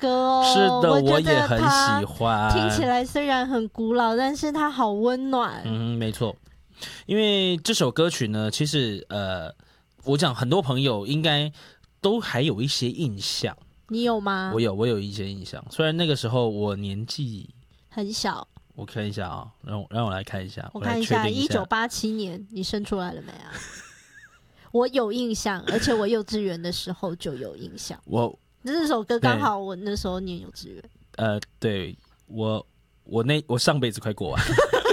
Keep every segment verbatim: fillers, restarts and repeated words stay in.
歌哦。 是的，我, 我也很喜欢。 听起来虽然很古老，但是它好温暖。 嗯，没错。因为这首歌曲呢，其实呃，我讲很多朋友应该都还有一些印象。 你有吗？ 我有，我有一些印象。虽然那个时候我年纪很小。 我看一下啊，让我让我来看一下， 我看一下，一九八七年你生出来了没啊？我有印象，而且我幼稚园的时候就有印象。 我这首歌刚好我那时候念幼稚园。 呃，对我我那我上辈子快过完。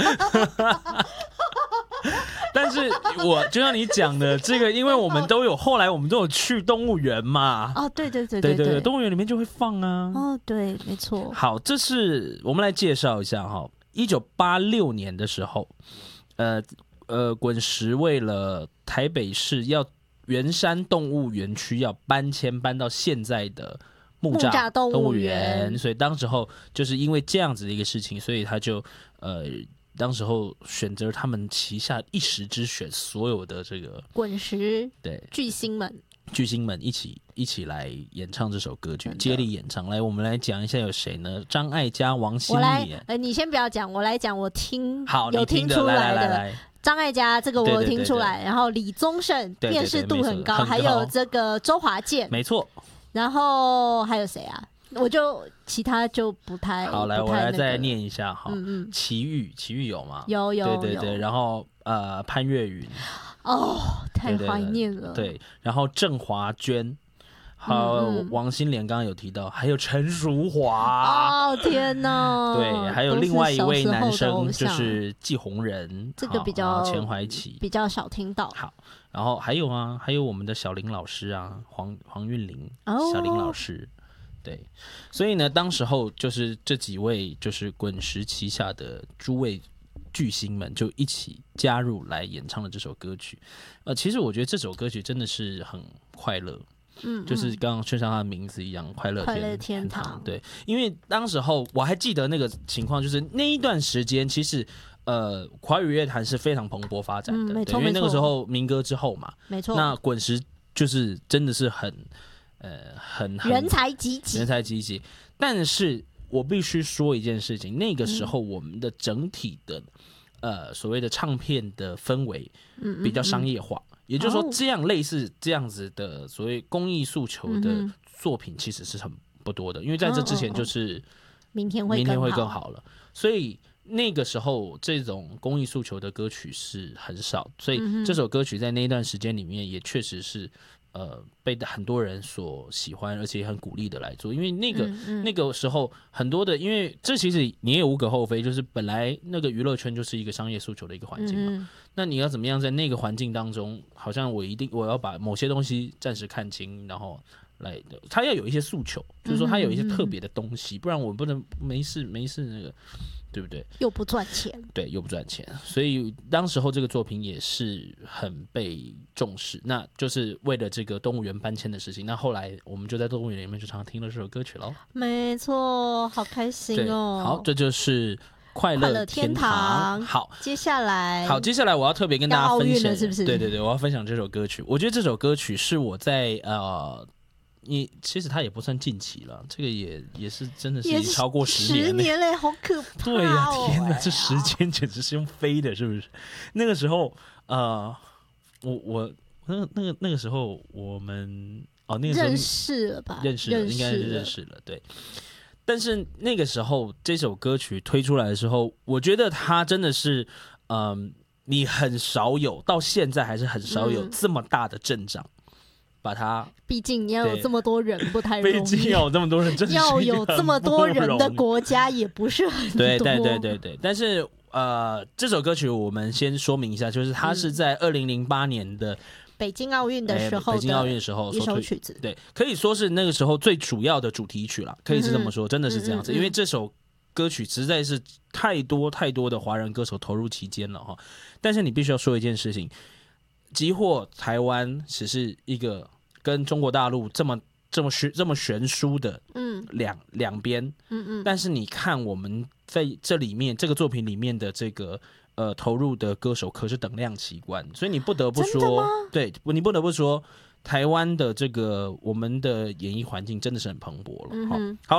但是我就像你讲的这个，因为我们都有后来我们都有去动物园嘛。 哦，对对对对对对，动物园里面就会放啊。 哦，对，没错。 好，这是我们来介绍一下哈。一九八六年的时候，呃呃，滚石为了台北市要圆山动物园区要搬迁搬到现在的木栅动物园，所以当时候就是因为这样子的一个事情，所以他就呃。当时候选择他们旗下一时之选，所有的这个滚石对巨星们， 巨星们一起一起来演唱这首歌曲，接力演唱。来，我们来讲一下有谁呢？张艾嘉、王心凌。 呃，你先不要讲，我来讲。我听好， 有听出来的。 来来来张艾嘉这个我有听出来，对对对对，然后李宗盛辨识度很高，还有这个周华健， 没错。 然后还有谁啊？我就其他就不太好，来、 那個、 我来再念一下哈。 嗯嗯， 齐豫，齐豫有吗？ 有有对对对，然后呃潘越云， 哦，太怀念了。 对, 对, 对，然后郑华娟，还有王心凌，刚刚有提到，还有陈淑华。 哦天哪！ 对，还有另外一位男生就是季鸿仁， 这个比较钱怀琪比较少听到。 好，然后还有啊，还有我们的小林老师啊，黄黄韵玲， 哦、 小林老师。对，所以呢，当时候就是这几位就是滚石旗下的诸位巨星们就一起加入来演唱了这首歌曲。呃，其实我觉得这首歌曲真的是很快乐， 嗯，嗯， 就是刚刚就像它的名字一样，快乐天快乐天堂。 对，因为当时候我还记得那个情况，就是那一段时间其实。呃，华语乐坛是非常蓬勃发展的， 嗯、没错， 因为那个时候民歌之后嘛， 没错。 那滚石就是真的是很。呃，很, 很人才济济， 人才济济。但是我必须说一件事情，那个时候我们的整体的、嗯、呃所谓的唱片的氛围比较商业化，嗯嗯嗯，也就是说，这样类似这样子的所谓公益诉求的作品其实是很不多的，因为在这之前就是、嗯、 明天会明天会更好了，所以。那个时候，这种公益诉求的歌曲是很少，所以这首歌曲在那一段时间里面也确实是。呃，被很多人所喜欢，而且也很鼓励的来做，因为那个、嗯嗯、那个时候很多的，因为这其实你也无可厚非，就是本来那个娱乐圈就是一个商业诉求的一个环境嘛、嗯，那你要怎么样在那个环境当中，好像我一定我要把某些东西暂时看清，然后来，他要有一些诉求，就是说他有一些特别的东西，不然我不能没事没事那个。对不对？ 又不赚钱， 对，又不赚钱，所以当时候这个作品也是很被重视。那就是为了这个动物园搬迁的事情。那后来我们就在动物园里面就常听了这首歌曲喽。 没错，好开心哦！ 好，这就是快乐天堂。好， 接下来， 好，接下来我要特别跟大家分享， 是不是？ 对对对，我要分享这首歌曲。我觉得这首歌曲是我在呃。你其实它也不算近期了，这个也也是真的是已经超过十年了， 十年嘞，好可怕、哦！ 对呀、啊，天哪，这时间简直是用飞的，是不是？那个时候，呃，我我那个那个那个时候，我们哦，那个时候认识了吧？ 认识了，应该是认识了，对。但是那个时候，这首歌曲推出来的时候，我觉得它真的是，嗯、呃，你很少有，到现在还是很少有这么大的阵仗。嗯把它， 毕竟你要有这么多人不太容易， 毕竟要有这么多人，真的要有这么多人的国家也不是很多。 对对对对对，但是呃，这首歌曲我们先说明一下，就是它是在二零零八年的、嗯、 北京奥运的时候， 北京奥运的时候一首曲子， 对，可以说是那个时候最主要的主题曲了，可以是这么说，嗯、真的是这样子、嗯嗯嗯，因为这首歌曲实在是太多太多的华人歌手投入其间了哈。但是你必须要说一件事情。即或台湾只是一个跟中国大陆这么这么悬这么悬殊的两两边，嗯嗯，但是你看我们在这里面这个作品里面的这个呃投入的歌手可是等量齐观，所以你不得不说，对，你不得不说台湾的这个我们的演艺环境真的是很蓬勃了，嗯、好。